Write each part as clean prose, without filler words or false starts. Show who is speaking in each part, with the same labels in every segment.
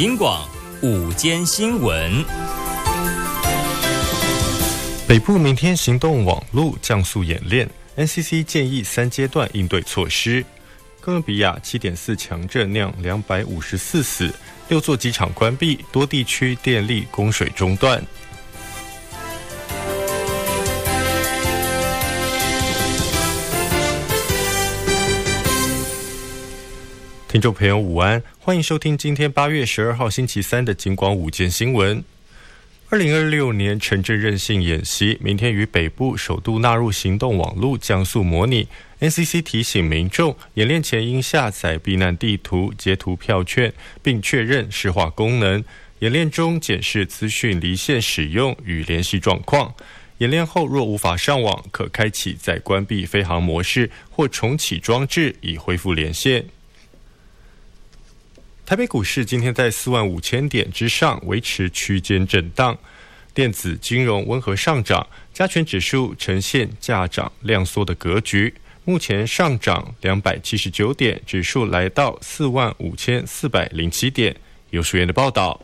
Speaker 1: 警广午间新闻。
Speaker 2: 北部明天行动网路降速演练 ，NCC 建议3阶段应对措施。哥伦比亚 7.4 强震酿254死，6座机场关闭，多地区电力供水中断。听众朋友午安，欢迎收听今天8月12号星期三的警广午间新闻。2026年城镇韧性演习明天于北部首度纳入行动网路降速模拟。NCC 提醒民众，演练前应下载避难地图、截图票券，并确认视化功能。演练中检视资讯离线使用与联系状况。演练后若无法上网，可开启再关闭飞航模式或重启装置以恢复连线。台北股市今天在45000点之上维持区间震荡，电子金融温和上涨，加权指数呈现价涨量缩的格局，目前上涨279点，指数来到45407点。有书院的报道。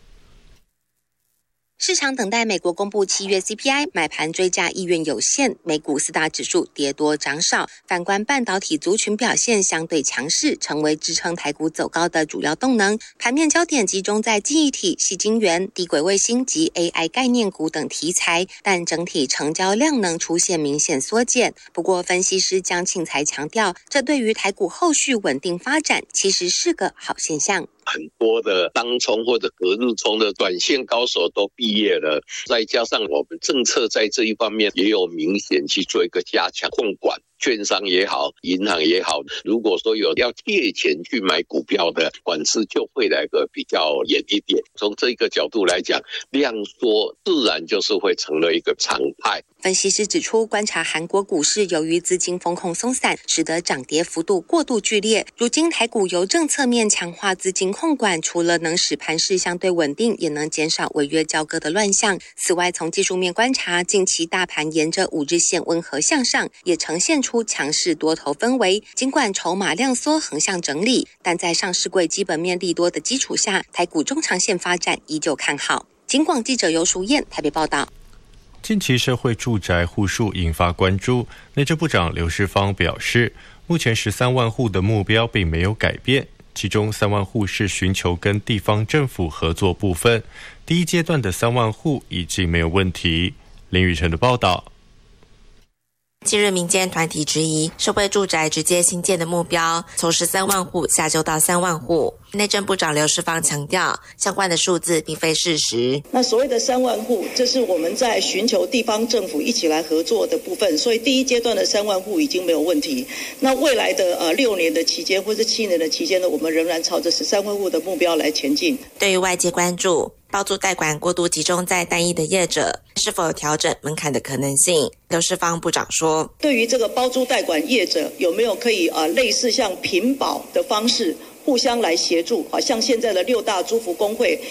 Speaker 3: 市场等待美国公布7月 CPI， 买盘追价意愿有限，美股4大指数跌多涨少。反观半导体族群表现相对强势，成为支撑台股走高的主要动能。盘面焦点集中在记忆体、矽晶圆、低轨卫星及 AI 概念股等题材，但整体成交量能出现明显缩减。不过，分析师江庆才强调，这对于台股后续稳定发展其实是个好现象。
Speaker 4: 很多的当冲或者隔日冲的短线高手都毕业了，再加上我们政策在这一方面也有明显去做一个加强控管，券商也好，银行也好，如果说有要借钱去买股票的，管制就会来个比较严一点。从这个角度来讲，量缩自然就是会成了一个常态。
Speaker 3: 分析师指出，观察韩国股市由于资金风控松散，使得涨跌幅度过度剧烈。如今台股由政策面强化资金控管，除了能使盘势相对稳定，也能减少违约交割的乱象。此外，从技术面观察，近期大盘沿着5日线温和向上，也呈现出强势多头氛围。尽管筹码量缩横向整理，但在上市柜基本面利多的基础下，台股中长线发展依旧看好。警广记者游淑燕台北报道。
Speaker 2: 近期社会住宅户数引发关注，内政部长刘世芳表示，目前13万户的目标并没有改变，其中3万户是寻求跟地方政府合作部分，第一阶段的3万户已经没有问题。林宇成的报道。
Speaker 5: 近日民间团体质疑社会住宅直接新建的目标从13万户下修到3万户。内政部长刘世芳强调，相关的数字并非事实。
Speaker 6: 那所谓的3万户，这是我们在寻求地方政府一起来合作的部分，所以第一阶段的3万户已经没有问题。那未来的6年的期间或是7年的期间呢，我们仍然朝着13万户的目标来前进。
Speaker 5: 对于外界关注包租代管过度集中在单一的业者，是否有调整门槛的可能性？刘世芳部长说，
Speaker 6: 对于这个包租代管业者，有没有可以类似像平保的方式互相来协助，像现在的6大租服工会